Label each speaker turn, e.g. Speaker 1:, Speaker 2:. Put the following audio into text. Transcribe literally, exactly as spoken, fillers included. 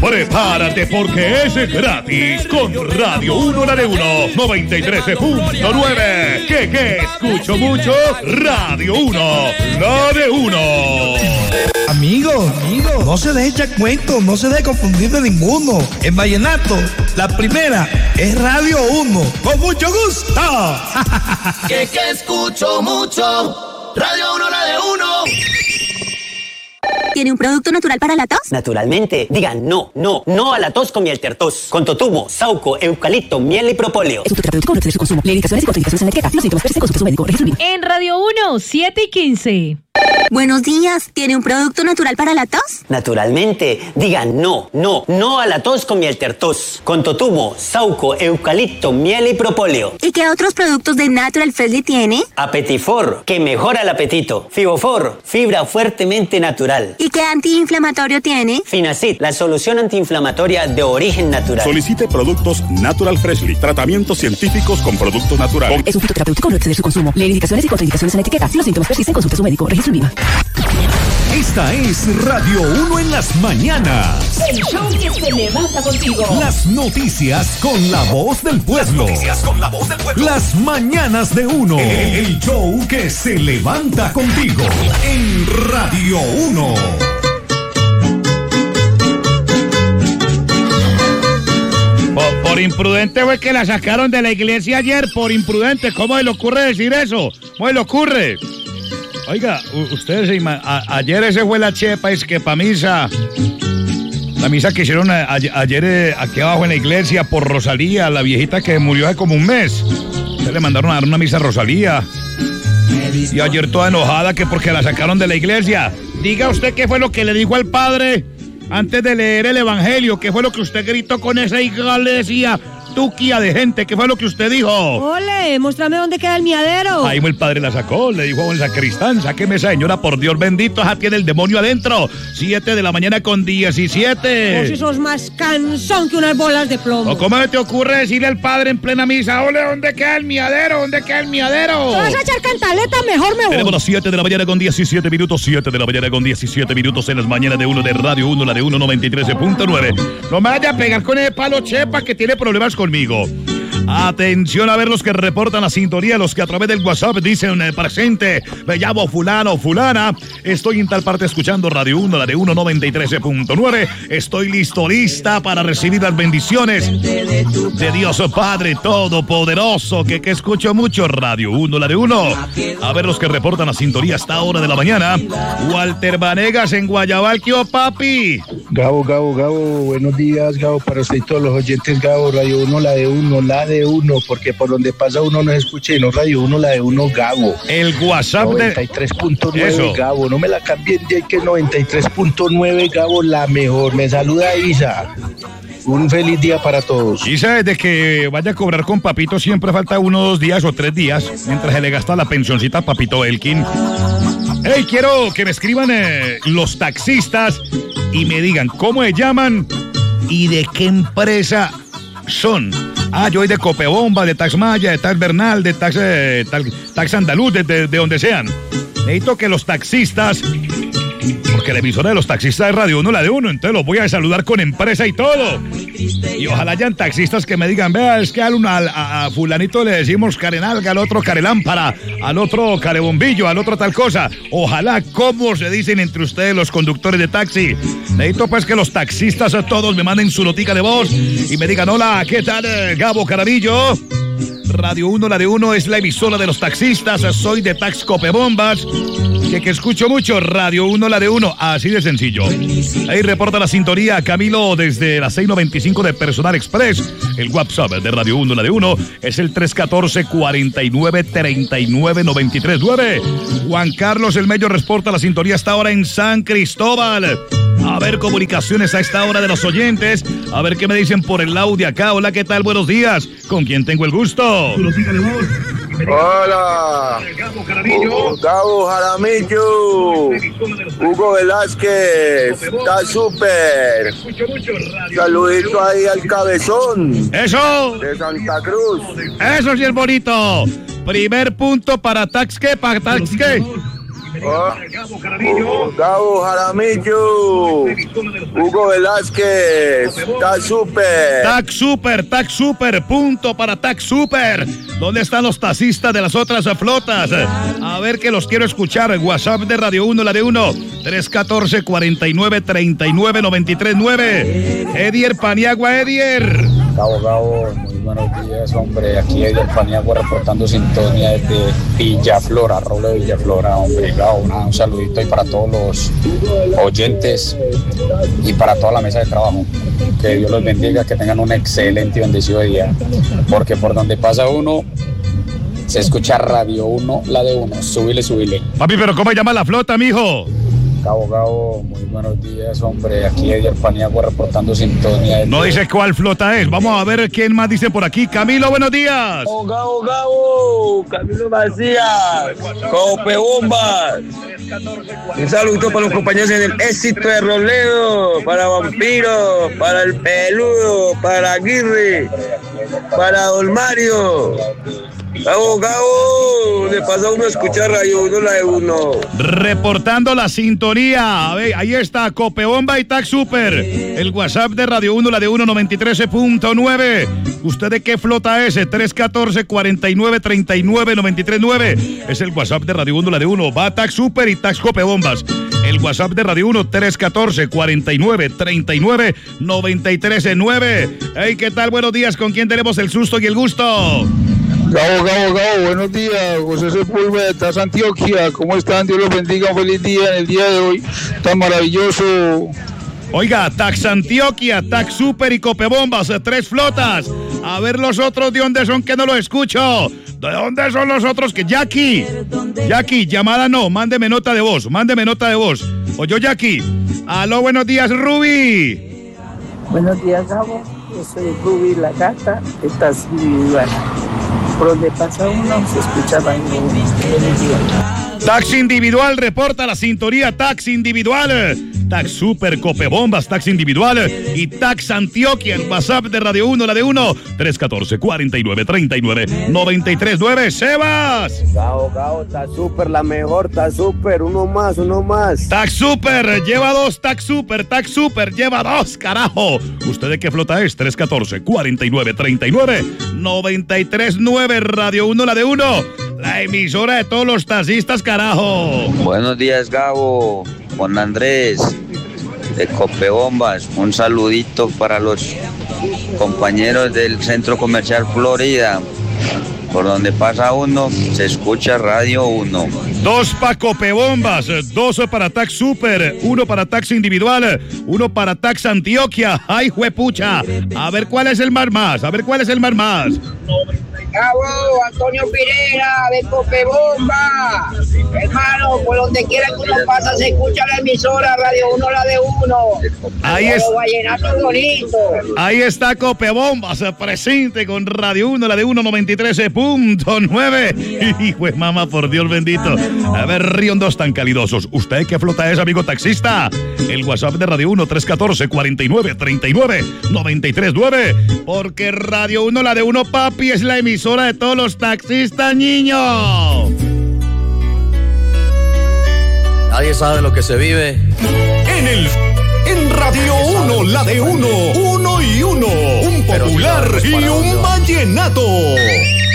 Speaker 1: Prepárate porque es gratis con Radio uno, la de uno, noventa y tres punto nueve. ¿Qué, qué? Escucho mucho. Radio uno, la de uno.
Speaker 2: Amigo, amigo, no se deje echar cuentos, no se deje confundir de ninguno. En vallenato, la primera es Radio uno. Con mucho gusto.
Speaker 3: Que, que escucho mucho. Radio uno, la de uno.
Speaker 4: ¿Tiene un producto natural para la tos?
Speaker 5: Naturalmente. Digan no, no, no a la tos con Mieltertos. Con totumo, sauco, eucalipto, miel y propóleo.
Speaker 6: Es un terapéutico, no excede su consumo. Lee indicaciones y contraindicaciones en la etiqueta. Los síntomas persisten, consulte a su médico. Registro bien.
Speaker 7: En Radio uno, siete y quince.
Speaker 4: Buenos días. ¿Tiene un producto natural para la tos?
Speaker 5: Naturalmente. Digan no, no, no a la tos con Mieltertos. Con totumo, sauco, eucalipto, miel y propóleo.
Speaker 4: ¿Y qué otros productos de Natural Freshly tiene?
Speaker 5: Apetifor, que mejora el apetito. Fibofor, fibra fuertemente natural.
Speaker 4: ¿Y qué antiinflamatorio tiene?
Speaker 5: Finacid, la solución antiinflamatoria de origen natural.
Speaker 8: Solicite productos Natural Freshly. Tratamientos científicos con productos naturales.
Speaker 6: Es un fitoterapéutico, no excede su consumo. Lee indicaciones y contraindicaciones en la etiqueta. Si los síntomas persisten, consulte a su médico. Registro viva.
Speaker 9: Esta es Radio uno en las mañanas.
Speaker 10: El show que se levanta contigo.
Speaker 9: Las noticias con la voz del pueblo.
Speaker 10: Las noticias con la voz del pueblo.
Speaker 9: Las mañanas de uno. El show que se levanta contigo. En Radio uno.
Speaker 1: Por, por imprudente fue que la sacaron de la iglesia ayer. Por imprudente. ¿Cómo se le ocurre decir eso? ¿Cómo se le ocurre? Oiga, ustedes se ima- a- ayer ese fue la chepa, es que pa' misa. La misa que hicieron a- a- ayer eh, aquí abajo en la iglesia por Rosalía, la viejita que murió hace como un mes. Ustedes le mandaron a dar una misa a Rosalía. Y ayer toda enojada que porque la sacaron de la iglesia. Diga usted qué fue lo que le dijo al padre antes de leer el evangelio. ¿Qué fue lo que usted gritó con esa iglesia tuquia de gente? ¿Qué fue lo que usted dijo?
Speaker 7: Ole, muéstrame dónde queda el miadero.
Speaker 1: Ahí el padre la sacó, le dijo a un sacristán, sáqueme esa señora, por Dios bendito, esa tiene el demonio adentro. Siete de la mañana con diecisiete.
Speaker 7: Vos si sos más cansón que unas bolas de plomo.
Speaker 1: ¿O cómo te ocurre decirle al padre en plena misa, ole, ¿dónde queda el miadero? ¿Dónde queda el miadero?
Speaker 7: ¿Te vas a echar cantaleta? Mejor me voy.
Speaker 1: Tenemos las siete de la mañana con diecisiete minutos, siete de la mañana con diecisiete minutos en las mañanas de uno de Radio uno, la de uno noventa y tres punto nueve. No me vaya a pegar con el palo chepa que tiene problemas conmigo. Atención a ver los que reportan la sintonía, los que a través del WhatsApp dicen eh, presente, me llamo fulano o fulana, estoy en tal parte escuchando Radio uno, la de uno noventa y tres punto nueve, estoy listo, lista para recibir las bendiciones de Dios Padre Todopoderoso, que, que escucho mucho Radio uno, la de uno. A ver los que reportan la sintonía a esta hora de la mañana. Walter Vanegas en Guayabal, ¿qué hubo, papi?
Speaker 11: Gabo, Gabo, Gabo, buenos días, Gabo, para usted y todos los oyentes, Gabo, Radio uno, la de uno, la de uno, porque por donde pasa uno no se escucha y no Radio uno, la de uno, Gabo.
Speaker 1: El WhatsApp de...
Speaker 11: noventa y tres punto nueve, Gabo, no me la cambien de que noventa y tres punto nueve, Gabo, la mejor. Me saluda Isa. Un feliz día para todos.
Speaker 1: Isa, desde que vaya a cobrar con Papito siempre falta uno, dos días o tres días, mientras se le gasta la pensioncita a Papito Elkin. Hey, quiero que me escriban eh, los taxistas y me digan cómo se llaman y de qué empresa son. Ah, yo soy de Copebomba, de Tax Maya, de Tax Bernal, de Tax, eh, Tax, Tax Andaluz, de, de, de donde sean. Necesito que los taxistas, porque la emisora de los taxistas de Radio uno, la de uno, entonces los voy a saludar con empresa y todo. Y ojalá hayan taxistas que me digan, vea, es que al, al, a, a fulanito le decimos carenalga, al otro carelámpara, al otro carebombillo, al otro tal cosa. Ojalá, ¿cómo se dicen entre ustedes los conductores de taxi? Necesito pues que los taxistas a todos me manden su notica de voz y me digan, hola, ¿qué tal, Gabo Carabillo? Radio uno, la de uno, es la emisora de los taxistas, soy de Tax Copebombas, que, que escucho mucho, Radio uno, la de uno, así de sencillo. Ahí reporta la sintonía Camilo desde las seis noventa y cinco de Personal Express. El WhatsApp de Radio uno, la de uno, es el tres uno cuatro, cuarenta y nueve, treinta y nueve, noventa y tres nueve. Juan Carlos El Mello reporta la sintonía hasta ahora en San Cristóbal. A ver, comunicaciones a esta hora de los oyentes. A ver qué me dicen por el audio acá. Hola, ¿qué tal? Buenos días. ¿Con quién tengo el gusto?
Speaker 12: Hola. Uh, Gabo Jaramillo. Hugo Velázquez. Está súper. Saludito ahí al cabezón.
Speaker 1: ¡Eso!
Speaker 12: De Santa Cruz.
Speaker 1: ¡Eso sí es bonito! Primer punto para Tax, ¿qué? ¿Para Tax, qué?
Speaker 12: Oh, Gabo Jaramillo, Hugo Velázquez, Tac Super.
Speaker 1: Tac Super, Tac Super, punto para Tac Super. ¿Dónde están los taxistas de las otras flotas? A ver que los quiero escuchar. WhatsApp de Radio uno, la de uno, tres uno cuatro, cuarenta y nueve, treinta y nueve, noventa y tres nueve. Edier Paniagua, Edier.
Speaker 13: Gabo, Gabo, muy buenos días, hombre. Aquí Edier Paniagua reportando sintonía desde Villaflora, Roble de Villaflora, hombre. Gabo, un saludito ahí para todos los oyentes y para toda la mesa de trabajo. Que Dios los bendiga, que tengan un excelente y bendecido día. Porque por donde pasa uno, se escucha Radio uno, la de uno. Súbile, súbile.
Speaker 1: Papi, pero ¿cómo se llama la flota, mijo?
Speaker 13: Gabo, Gabo, muy buenos días, hombre. Aquí Edier Paniagua reportando sintonía.
Speaker 1: No dice cuál flota es. Vamos a ver quién más dice por aquí. Camilo, buenos días.
Speaker 12: Gabo, Gabo, Gabo. Camilo García. Cope Bombas. Un saludito para los compañeros en el éxito de Robledo. Para Vampiro. Para el Peludo. Para Aguirre. Para Don Mario. Gabo, Gabo, de paso uno escucha Radio uno, la de uno.
Speaker 1: Reportando la sintonía. A ver, ahí está, Copebomba y Tac Super. El WhatsApp de Radio uno, la de uno, noventa y tres punto nueve. ¿Usted de qué flota es? tres uno cuatro, cuarenta y nueve, treinta y nueve, noventa y tres nueve. Es el WhatsApp de Radio uno, la de uno. Va Tac Super y Tac Copebombas. El WhatsApp de Radio uno, tres uno cuatro, cuarenta y nueve, treinta y nueve, noventa y tres nueve. Hey, ¿qué tal? Buenos días. ¿Con quién tenemos el susto y el gusto?
Speaker 14: Gabo, Gabo, Gabo, buenos días, José Sepúlveda de Tax Antioquia, ¿cómo están? Dios los bendiga, un feliz día en el día de hoy, tan maravilloso.
Speaker 1: Oiga, Tax Antioquia, Tac Super y Copebombas, tres flotas. A ver los otros de dónde son que no los escucho. ¿De dónde son los otros que? Jackie, Jackie, llamada no, mándeme nota de voz, mándeme nota de voz. Oye, Jackie, aló, buenos días, Ruby.
Speaker 15: Buenos días, Gabo, yo soy Ruby la gata de Tax Individual. Por donde pasa uno, se escucha Radio uno.
Speaker 1: Taxi Individual reporta la sintonía. Taxi Individual, Tax Super, Copebombas, Taxi Individual y Tax Antioquia. El WhatsApp de Radio uno, la de uno, tres uno cuatro, cuarenta y nueve, treinta y nueve, noventa y tres nueve. Sebas.
Speaker 12: Gao, Gao, Tax Super, la mejor, Tax Super, uno más, uno más.
Speaker 1: Tax Super, lleva dos, Tax Super, Tax Super, lleva dos, carajo. ¿Usted de qué flota es? tres uno cuatro, cuarenta y nueve, treinta y nueve, noventa y tres nueve. Radio uno, la de uno. La emisora de todos los taxistas, carajo.
Speaker 16: Buenos días, Gabo. Juan Andrés, de Copebombas. Un saludito para los compañeros del Centro Comercial Florida. Por donde pasa uno, se escucha Radio uno.
Speaker 1: Dos para Copebombas, dos para Tax Super, uno para Tax Individual, uno para Tax Antioquia. ¡Ay, juepucha! A ver cuál es el más más, a ver cuál es el más más.
Speaker 17: Gabo, Antonio Pirera, de Copebomba. Hermano, por donde quiera que uno pasa se escucha la emisora Radio uno, la de uno.
Speaker 1: Ahí es.
Speaker 17: Bonito.
Speaker 1: Ahí está Copebombas, presente con Radio uno, la de uno, noventa y tres punto nueve. Hijo de mamá, por Dios bendito. A ver, riondos tan calidosos. ¿Usted qué flota es, amigo taxista? El WhatsApp de Radio uno, tres uno cuatro, cuarenta y nueve, treinta y nueve, noventa y tres nueve. Porque Radio uno, la de uno, papi, es la emisora de todos los taxistas, niño.
Speaker 18: Nadie sabe lo que se vive.
Speaker 9: En el en Radio uno, la de uno, uno y uno, un popular y un vallenato.